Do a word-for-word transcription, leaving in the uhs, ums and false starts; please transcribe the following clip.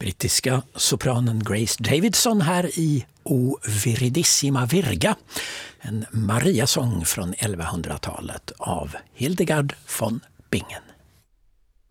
Brittiska sopranen Grace Davidson här i O Viridissima Virga, en Mariasång från elvahundratalet av Hildegard von Bingen.